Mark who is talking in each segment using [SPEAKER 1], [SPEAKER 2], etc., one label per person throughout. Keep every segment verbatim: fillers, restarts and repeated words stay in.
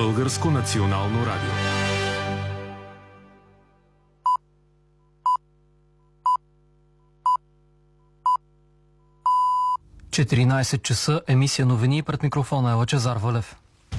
[SPEAKER 1] Българско национално радио.
[SPEAKER 2] четиринайсет часа, емисия новини, пред микрофона е Лъчезар Вълев.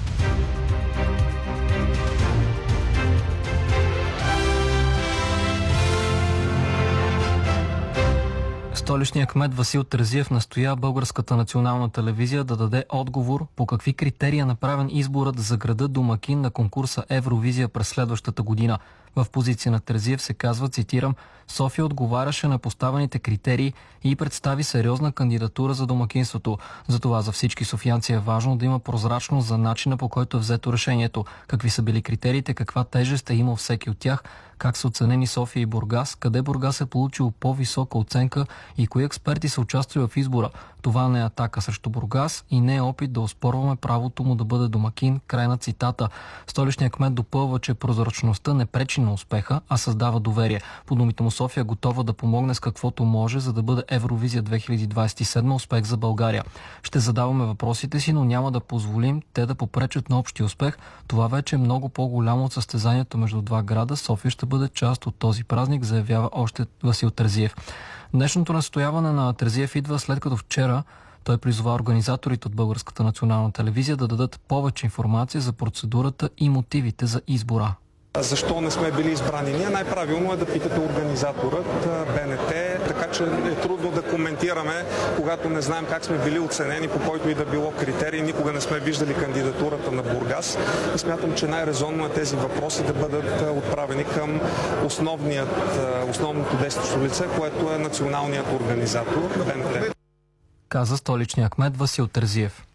[SPEAKER 2] Столичният кмет Васил Терзиев настоя Българската национална телевизия да даде отговор по какви критерии е направен изборът за града домакин на конкурса Евровизия през следващата година. В позиция на Терзиев се казва, цитирам, София отговаряше на поставените критерии и представи сериозна кандидатура за домакинството. Затова за всички софиянци е важно да има прозрачност за начина, по който е взето решението, какви са били критериите, каква тежест е имал всеки от тях, как са оценени София и Бургас, къде Бургас е получил по-висока оценка и кои експерти са участвали в избора. Това не е атака срещу Бургас и не е опит да оспорваме правото му да бъде домакин. Край на цитата. Столичният кмет допълва, че прозрачността не пречи на успеха, а създава доверие. По думите му, София е готова да помогне с каквото може, за да бъде Евровизия две хиляди двайсет и седма успех за България. Ще задаваме въпросите си, но няма да позволим те да попречат на общия успех. Това вече е много по-голямо от състезанието между два града. София ще бъде част от този празник, заявява още Васил Терзиев. Днешното настояване на Терзиев идва след като вчера той призова организаторите от Българската национална телевизия да дадат повече информация за процедурата и мотивите за избора.
[SPEAKER 3] Защо не сме били избрани? Ние най-правилно е да питате организаторът, БНТ, така че е трудно да коментираме, когато не знаем как сме били оценени, по който и да било критерии. Никога не сме виждали кандидатурата на Бургас и смятам, че най-резонно е тези въпроси да бъдат отправени към основният, основното действащо лице, което е националният организатор БНТ.
[SPEAKER 2] Каза столичният кмет Васил Терзиев.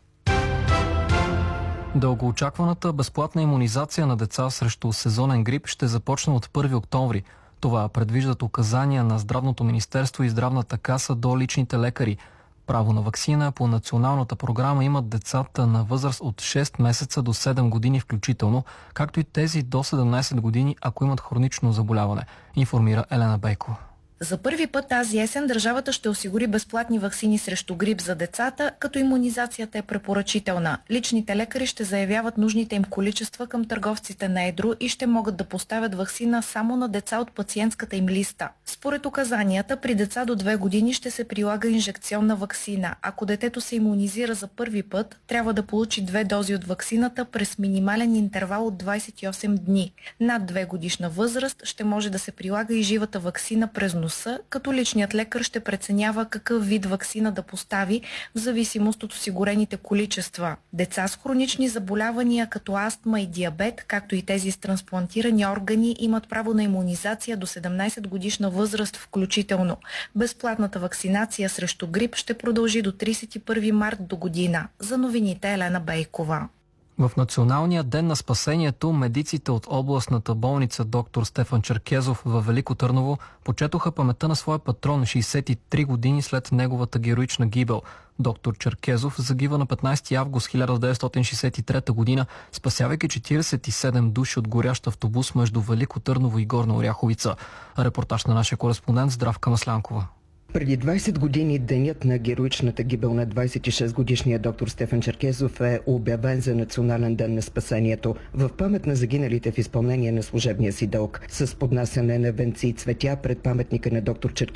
[SPEAKER 2] Дългоочакваната безплатна имунизация на деца срещу сезонен грип ще започне от първи октомври. Това предвиждат указания на Здравното министерство и Здравната каса до личните лекари. Право на ваксина по националната програма имат децата на възраст от шест месеца до седем години включително, както и тези до седемнайсет години, ако имат хронично заболяване, информира Елена Бейкова.
[SPEAKER 4] За първи път тази есен държавата ще осигури безплатни ваксини срещу грип за децата, като имунизацията е препоръчителна. Личните лекари ще заявяват нужните им количества към търговците на едро и ще могат да поставят ваксина само на деца от пациентската им листа. Според указанията, при деца до две години ще се прилага инжекционна ваксина. Ако детето се имунизира за първи път, трябва да получи две дози от ваксината през минимален интервал от двайсет и осем дни. Над две годишна възраст ще може да се прилага и живата ваксина през носа, като личният лекар ще преценява какъв вид ваксина да постави в зависимост от осигурените количества. Деца с хронични заболявания като астма и диабет, както и тези с трансплантирани органи, имат право на имунизация до седемнайсет годишна възраст включително. Безплатната вакцинация срещу грип ще продължи до трийсет и първи март до година. За новините Елена Бейкова.
[SPEAKER 2] В Националния ден на спасението медиците от областната болница доктор Стефан Черкезов във Велико Търново почетоха паметта на своя патрон шейсет и три години след неговата героична гибел. Доктор Черкезов загива на петнайсети август хиляда деветстотин шейсет и трета година, спасявайки четирийсет и седем души от горящ автобус между Велико Търново и Горна Оряховица. Репортаж на нашия кореспондент Здравка Маслянкова.
[SPEAKER 5] Преди двайсет години денят на героичната гибел на двайсет и шестгодишния доктор Стефан Черкезов е обявен за Национален ден на спасението в памет на загиналите в изпълнение на служебния си дълг. С поднасяне на венци и цветя пред паметника на доктор Черкезов